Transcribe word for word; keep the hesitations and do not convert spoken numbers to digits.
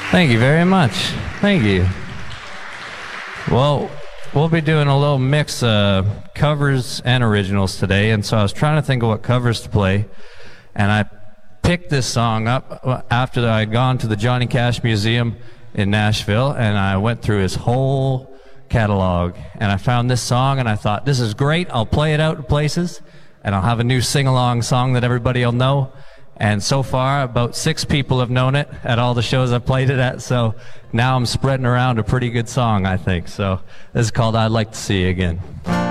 Thank you very much. Thank you. Well, we'll be doing a little mix of covers and originals today, and so I was trying to think of what covers to play, and I picked this song up after I had gone to the Johnny Cash Museum in Nashville, and I went through his whole catalog, and I found this song, and I thought, this is great, I'll play it out in places, and I'll have a new sing-along song that everybody will know. And so far, about six people have known it at all the shows I've played it at, so now I'm spreading around a pretty good song, I think. So this is called I'd Like to See You Again.